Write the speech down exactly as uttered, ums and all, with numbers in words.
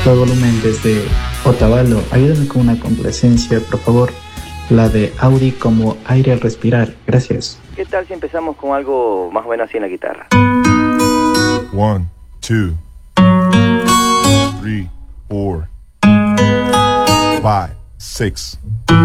todo volumen desde Otavalo. Ayúdame con una complacencia, por favor. La de Audi como aire al respirar. Gracias. ¿Qué tal si empezamos con algo más bueno así en la guitarra? One, two, three, four, five, six.